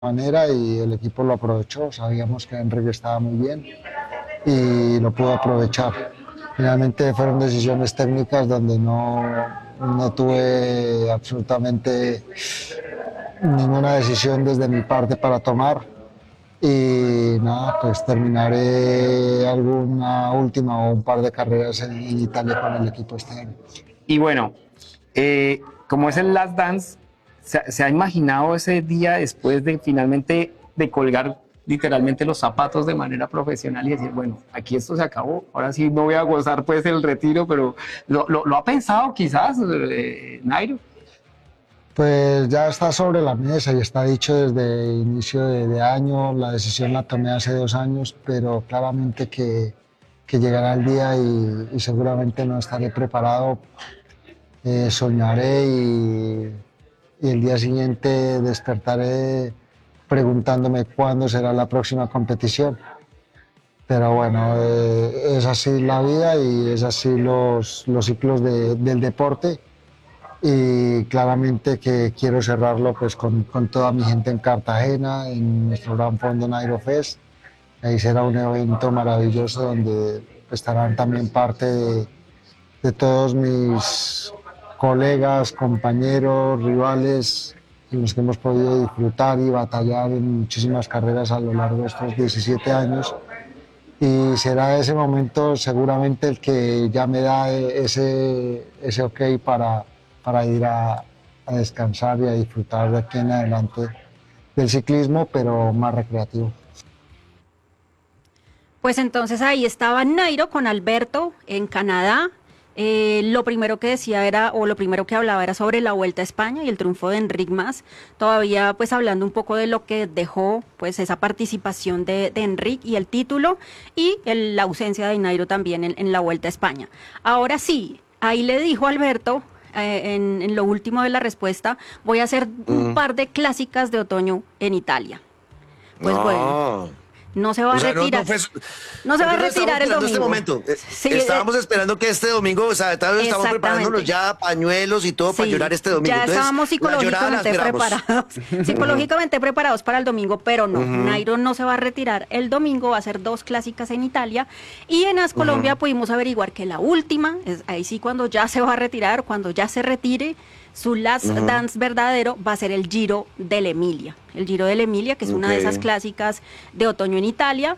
manera y el equipo lo aprovechó. Sabíamos que Enrique estaba muy bien y lo pudo aprovechar. Finalmente fueron decisiones técnicas donde no tuve absolutamente ninguna decisión desde mi parte para tomar y nada, pues terminaré alguna última o un par de carreras en Italia con el equipo este año. Y bueno, como es el Last Dance, ¿se ha imaginado ese día después de finalmente de colgar literalmente los zapatos de manera profesional y decir, bueno, aquí esto se acabó, ahora sí no voy a gozar pues el retiro, pero ¿lo ha pensado quizás, Nairo? Pues ya está sobre la mesa y está dicho desde inicio de año, la decisión la tomé hace 2 años, pero claramente que llegará el día y seguramente no estaré preparado. Soñaré y el día siguiente despertaré preguntándome cuándo será la próxima competición. Pero bueno, es así la vida y es así los ciclos del deporte y claramente que quiero cerrarlo pues con toda mi gente en Cartagena, en nuestro gran fondo Nairo Fest. Ahí será un evento maravilloso donde estarán también parte de todos mis colegas, compañeros, rivales, en los que hemos podido disfrutar y batallar en muchísimas carreras a lo largo de estos 17 años. Y será ese momento seguramente el que ya me da ese ok para ir a descansar y a disfrutar de aquí en adelante del ciclismo, pero más recreativo. Pues entonces ahí estaba Nairo con Alberto en Canadá. Lo primero que decía era, o lo primero que hablaba era sobre la Vuelta a España y el triunfo de Enric Mas. Todavía pues hablando un poco de lo que dejó pues esa participación de Enric y el título y la ausencia de Nairo también en la Vuelta a España. Ahora sí, ahí le dijo Alberto en lo último de la respuesta, voy a hacer un par de clásicas de otoño en Italia. Pues bueno. No. No se va a retirar. No se va a retirar el domingo. Este momento. Sí, estábamos esperando que este domingo, o sea, estábamos preparándonos ya pañuelos y todo para llorar este domingo. Ya entonces, estábamos psicológicamente preparados. Psicológicamente preparados para el domingo, pero no. Nairo no se va a retirar el domingo, va a hacer 2 clásicas en Italia. Y en As Colombia pudimos averiguar que la última, ahí sí cuando ya se va a retirar, cuando ya se retire, su last dance verdadero va a ser el Giro del Emilia. El Giro del Emilia, que es una de esas clásicas de otoño en Italia.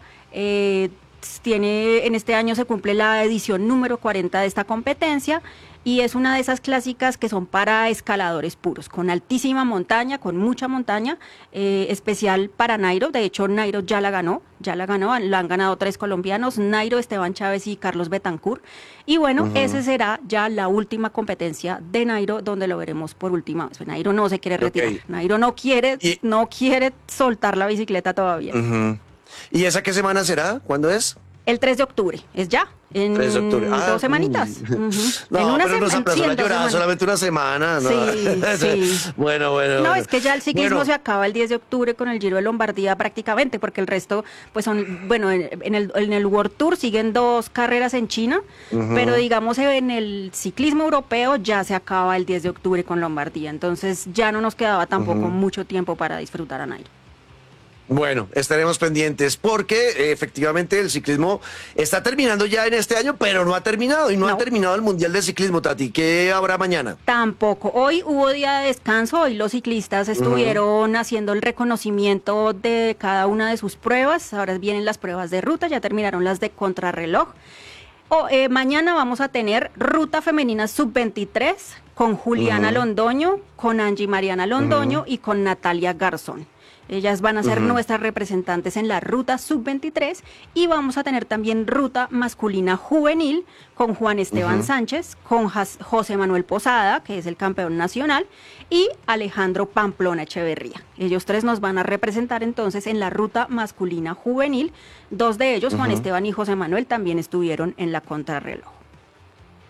En este año se cumple la edición número 40 de esta competencia y es una de esas clásicas que son para escaladores puros, con altísima montaña, con mucha montaña, especial para Nairo. De hecho, Nairo ya la ganó, la han ganado 3 colombianos, Nairo, Esteban Chávez y Carlos Betancourt. Y bueno, ese será ya la última competencia de Nairo, donde lo veremos por última vez. Nairo no se quiere retirar, Nairo no quiere soltar la bicicleta todavía. ¿Y esa qué semana será? ¿Cuándo es? El 3 de octubre, es ya, en 3 de octubre. 2 semanitas. No, en una pero nos aplazó la llorada, solamente una semana. ¿No? Sí. Bueno. No, es que ya el ciclismo se acaba el 10 de octubre con el Giro de Lombardía prácticamente, porque el resto, pues son, bueno, en el World Tour siguen 2 carreras en China, pero digamos en el ciclismo europeo ya se acaba el 10 de octubre con Lombardía, entonces ya no nos quedaba tampoco mucho tiempo para disfrutar a Nairo. Bueno, estaremos pendientes porque efectivamente el ciclismo está terminando ya en este año, pero no ha terminado y no ha terminado el Mundial de Ciclismo, Tati. ¿Qué habrá mañana? Tampoco. Hoy hubo día de descanso, hoy los ciclistas estuvieron haciendo el reconocimiento de cada una de sus pruebas, ahora vienen las pruebas de ruta, ya terminaron las de contrarreloj. Mañana vamos a tener ruta femenina sub-23 con Juliana Londoño, con Angie Mariana Londoño y con Natalia Garzón. Ellas van a ser nuestras representantes en la ruta sub-23 y vamos a tener también ruta masculina juvenil con Juan Esteban Sánchez, con José Manuel Posada, que es el campeón nacional, y Alejandro Pamplona Echeverría. Ellos 3 nos van a representar entonces en la ruta masculina juvenil. 2 de ellos, Juan Esteban y José Manuel, también estuvieron en la contrarreloj.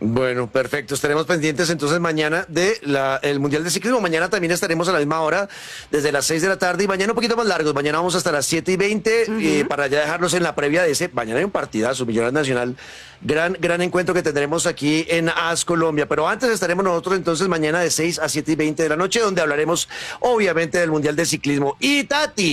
Bueno, perfecto. Estaremos pendientes entonces mañana el Mundial de Ciclismo. Mañana también estaremos a la misma hora, desde las 6 de la tarde. Y mañana un poquito más largos. Mañana vamos hasta las 7:20 para ya dejarlos en la previa de ese. Mañana hay un partidazo, Millonarios Nacional. Gran encuentro que tendremos aquí en AS Colombia. Pero antes estaremos nosotros entonces mañana de 6 a 7:20 de la noche, donde hablaremos obviamente del Mundial de Ciclismo. Y Tati.